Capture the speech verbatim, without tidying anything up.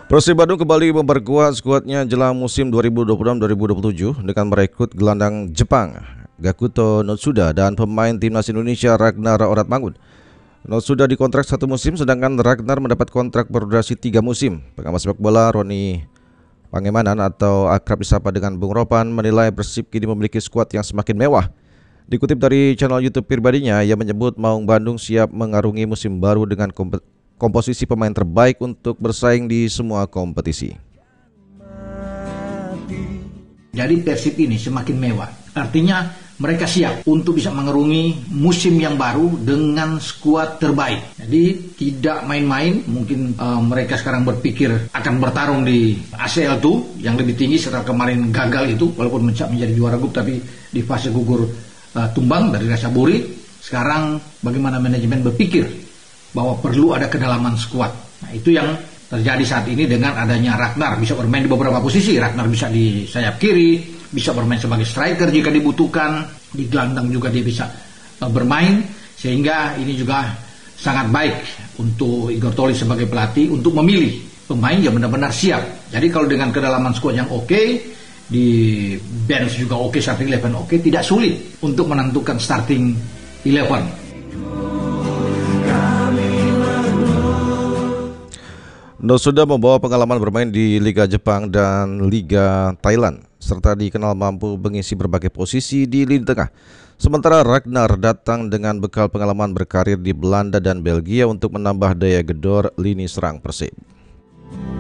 Persib Bandung kembali memperkuat skuadnya jelang musim dua ribu dua puluh enam dua ribu dua puluh tujuh dengan merekrut gelandang Jepang Gakuto Notsuda dan pemain timnas Indonesia Ragnar Oratmangun. Notsuda dikontrak satu musim, sedangkan Ragnar mendapat kontrak berdurasi tiga musim. Pengamat sepak bola Roni Pangemanan atau akrab disapa dengan Bung Ropan menilai Persib kini memiliki skuad yang semakin mewah. Dikutip dari channel YouTube pribadinya, ia menyebut Maung Bandung siap mengarungi musim baru dengan kompetisi komposisi pemain terbaik untuk bersaing di semua kompetisi. Jadi Persib ini semakin mewah. Artinya mereka siap untuk bisa mengarungi musim yang baru dengan skuad terbaik. Jadi tidak main-main. Mungkin uh, mereka sekarang berpikir akan bertarung di A C L dua yang lebih tinggi setelah kemarin gagal itu, walaupun menjadi juara grup tapi di fase gugur uh, tumbang dari Rasaburi. Sekarang bagaimana manajemen berpikir bahwa perlu ada kedalaman skuad. Nah, itu yang terjadi saat ini dengan adanya Ragnar. Bisa bermain di beberapa posisi. Ragnar bisa di sayap kiri, bisa bermain sebagai striker jika dibutuhkan. Di gelandang juga dia bisa uh, bermain. Sehingga ini juga sangat baik untuk Igor Toli sebagai pelatih untuk memilih pemain yang benar-benar siap. Jadi kalau dengan kedalaman skuad yang oke, okay, di bench juga oke, okay, starting eleven oke, okay, tidak sulit untuk menentukan starting eleven. Notsuda membawa pengalaman bermain di Liga Jepang dan Liga Thailand, serta dikenal mampu mengisi berbagai posisi di lini tengah. Sementara Ragnar datang dengan bekal pengalaman berkarir di Belanda dan Belgia untuk menambah daya gedor lini serang Persib.